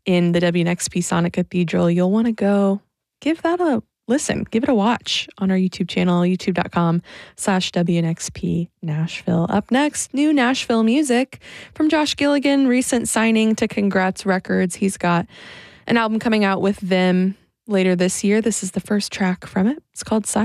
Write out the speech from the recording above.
in the WNXP Sonic Cathedral, you'll want to go give that a listen, give it a watch on our YouTube channel, youtube.com/WNXP Nashville. Up next, new Nashville music from Josh Gilligan, recent signing to Congrats Records. He's got an album coming out with them later this year. This is the first track from it. It's called Side.